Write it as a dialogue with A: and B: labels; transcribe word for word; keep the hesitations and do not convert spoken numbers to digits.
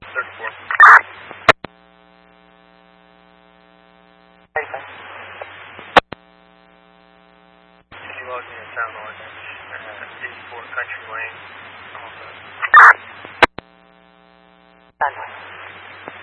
A: thirty-four. City logging in town orange, uh, eighty-four Country Lane.